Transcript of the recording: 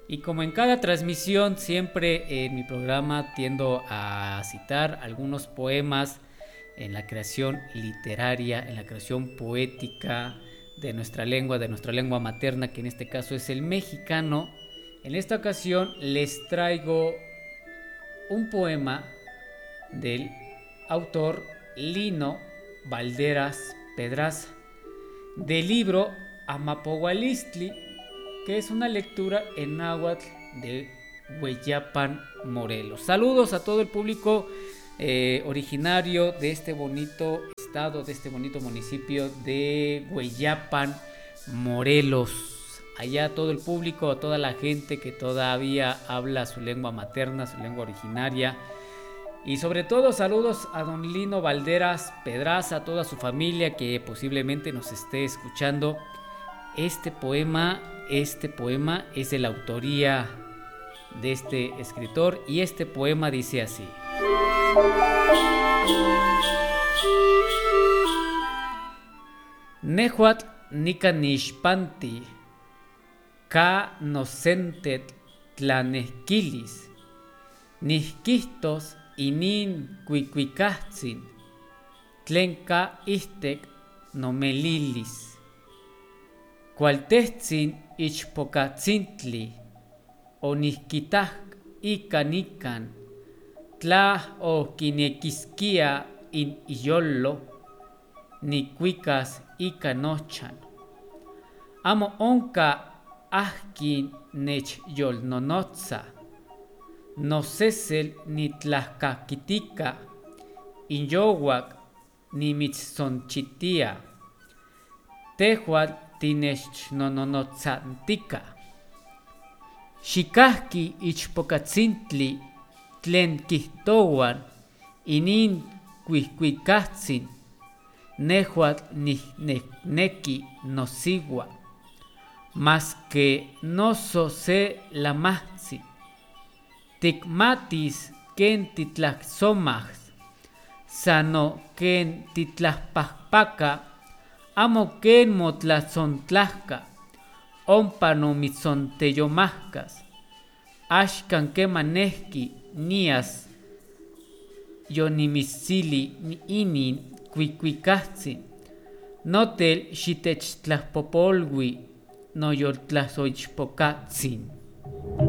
Y como en cada transmisión, siempre en mi programa tiendo a citar algunos poemas en la creación literaria, en la creación poética de nuestra lengua materna, que en este caso es el mexicano. En esta ocasión les traigo un poema del autor Lino Valderas Pedraza, del libro Amapohualistli, que es una lectura en náhuatl de Hueyapan, Morelos. Saludos a todo el público originario de este bonito estado, de este bonito municipio de Hueyapan, Morelos. Allá todo el público, toda la gente que todavía habla su lengua materna, su lengua originaria. Y sobre todo saludos a don Lino Valderas Pedraza, a toda su familia que posiblemente nos esté escuchando. Este poema es de la autoría de este escritor y este poema dice así. Nehuatl nicanishpanti, ka nocentet tlanesquilis, nisquistos inin cuicuicatzin, tlenca istek nomelilis. Cualtetzin ichpocatzintli, onisquitaj ican ican, tla o quinequisquia in iyolo, ni cuicas ican ochan. Amo onca ahquin nech yolnonotza, no cesel ni tlascaquitica, in yohuac ni mitzonchitia, tehuatl tinechnononotzantica. Xicahki ichpocatzintli tlen quihtowan inin cuicuicatzin, nehuatl nihnecnequi nosigua, mas que noso se lamahtzin. Ticmatis ken titlaxomaj, sano ken titlapahpaca, amo ken motlatzontlahca, ompa no mitzonteyomahcas, axcan kemanehki nias yonimitzili inin cuicuicatzin, notel xitechtlapopolui noyoltlazoichpocatzin.